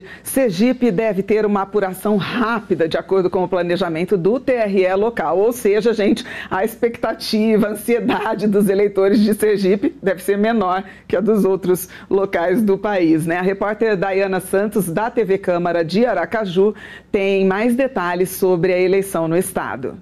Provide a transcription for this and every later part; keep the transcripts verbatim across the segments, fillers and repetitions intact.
Sergipe deve ter uma apuração rápida, de acordo com o planejamento do T R E local. Ou seja, gente, a expectativa, a ansiedade dos eleitores de Sergipe deve ser menor que a dos outros locais do país, né? A repórter Dayana Santos, da T V Câmara de Aracaju, tem mais detalhes sobre a eleição no estado.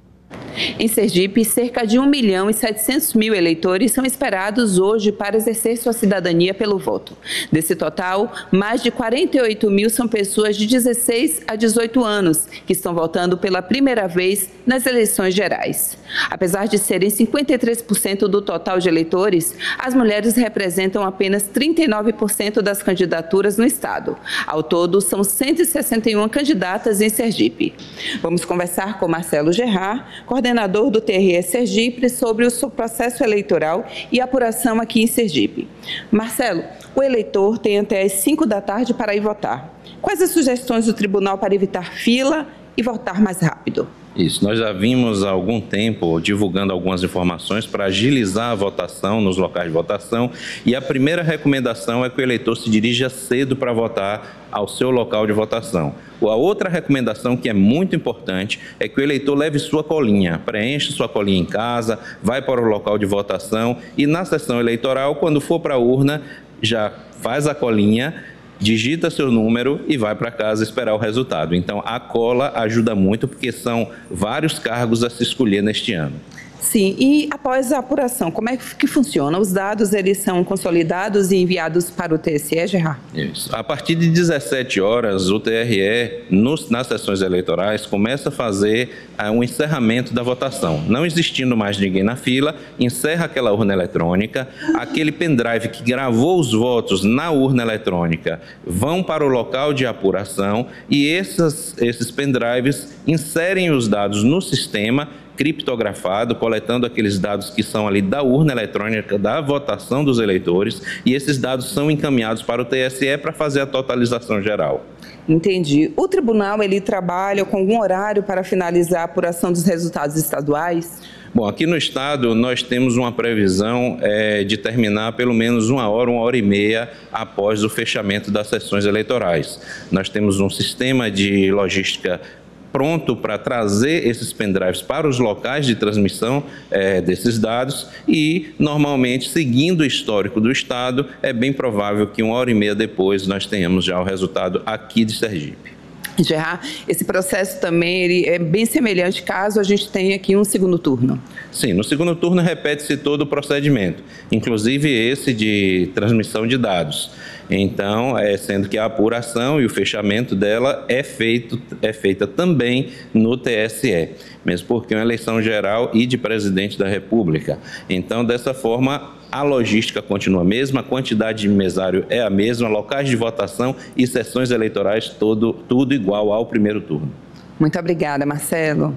Em Sergipe, cerca de um milhão e setecentos mil eleitores são esperados hoje para exercer sua cidadania pelo voto. Desse total, mais de quarenta e oito mil são pessoas de dezesseis a dezoito anos, que estão votando pela primeira vez nas eleições gerais. Apesar de serem cinquenta e três por cento do total de eleitores, as mulheres representam apenas trinta e nove por cento das candidaturas no estado. Ao todo, são cento e sessenta e uma candidatas em Sergipe. Vamos conversar com Marcelo Gerard, coordenador do T R E Sergipe, sobre o seu processo eleitoral e apuração aqui em Sergipe. Marcelo, o eleitor tem até as cinco da tarde para ir votar. Quais as sugestões do tribunal para evitar fila e votar mais rápido? Isso, nós já vimos há algum tempo divulgando algumas informações para agilizar a votação nos locais de votação, e a primeira recomendação é que o eleitor se dirija cedo para votar ao seu local de votação. A outra recomendação, que é muito importante, é que o eleitor leve sua colinha, preencha sua colinha em casa, vai para o local de votação e na sessão eleitoral, quando for para a urna, já faz a colinha, digita seu número e vai para casa esperar o resultado. Então, a cola ajuda muito, porque são vários cargos a se escolher neste ano. Sim, e após a apuração, como é que funciona? Os dados, eles são consolidados e enviados para o T S E, Gerard? Isso. A partir de dezessete horas, o T R E, nos, nas sessões eleitorais, começa a fazer uh, um encerramento da votação. Não existindo mais ninguém na fila, encerra aquela urna eletrônica, aquele pendrive que gravou os votos na urna eletrônica vão para o local de apuração e essas, esses pendrives inserem os dados no sistema criptografado, coletando aqueles dados que são ali da urna eletrônica, da votação dos eleitores, e esses dados são encaminhados para o T S E para fazer a totalização geral. Entendi. O tribunal, ele trabalha com algum horário para finalizar a apuração dos resultados estaduais? Bom, aqui no estado nós temos uma previsão é, de terminar pelo menos uma hora, uma hora e meia após o fechamento das sessões eleitorais. Nós temos um sistema de logística pronto para trazer esses pendrives para os locais de transmissão é, desses dados e, normalmente, seguindo o histórico do Estado, é bem provável que uma hora e meia depois nós tenhamos já o resultado aqui de Sergipe. Gerard, esse processo também ele é bem semelhante caso a gente tenha aqui um segundo turno. Sim, no segundo turno repete-se todo o procedimento, inclusive esse de transmissão de dados. Então, é, sendo que a apuração e o fechamento dela é, feito, é feita também no T S E, mesmo porque é uma eleição geral e de presidente da República. Então, dessa forma, a logística continua a mesma, a quantidade de mesário é a mesma, locais de votação e sessões eleitorais, todo, tudo igual ao primeiro turno. Muito obrigada, Marcelo.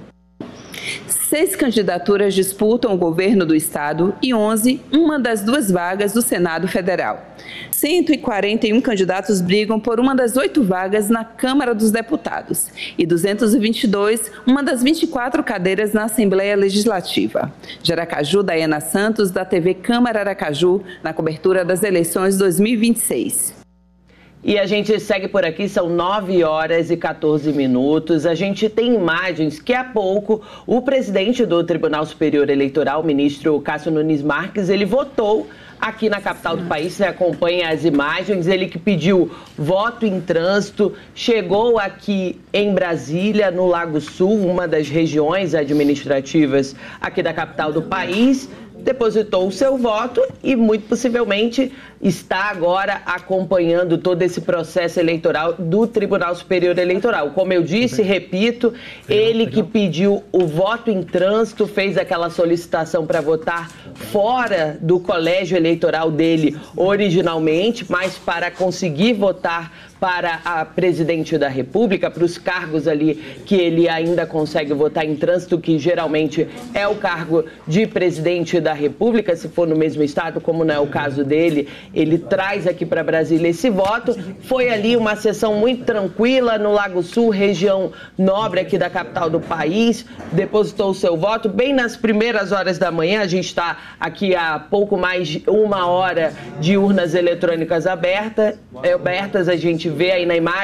Seis candidaturas disputam o governo do estado e onze, uma das duas vagas do Senado Federal. cento e quarenta e um candidatos brigam por uma das oito vagas na Câmara dos Deputados e duzentos e vinte e dois, uma das vinte e quatro cadeiras na Assembleia Legislativa. De Aracaju, Dayana Santos, da T V Câmara Aracaju, na cobertura das eleições dois mil e vinte e seis. E a gente segue por aqui, são nove horas e quatorze minutos. A gente tem imagens que há pouco o presidente do Tribunal Superior Eleitoral, o ministro Cássio Nunes Marques, ele votou aqui na capital do país. Você acompanha as imagens, ele que pediu voto em trânsito, chegou aqui em Brasília, no Lago Sul, uma das regiões administrativas aqui da capital do país, depositou o seu voto e, muito possivelmente, está agora acompanhando todo esse processo eleitoral do Tribunal Superior Eleitoral. Como eu disse, repito, ele que pediu o voto em trânsito, fez aquela solicitação para votar fora do colégio eleitoral dele originalmente, mas para conseguir votar para a presidente da República, para os cargos ali que ele ainda consegue votar em trânsito, que geralmente é o cargo de presidente da República, se for no mesmo estado, como não é o caso dele, ele traz aqui para Brasília esse voto. Foi ali uma sessão muito tranquila no Lago Sul, região nobre aqui da capital do país, depositou o seu voto bem nas primeiras horas da manhã. A gente está aqui há pouco mais de uma hora de urnas eletrônicas abertas, abertas, a gente vê aí na imagem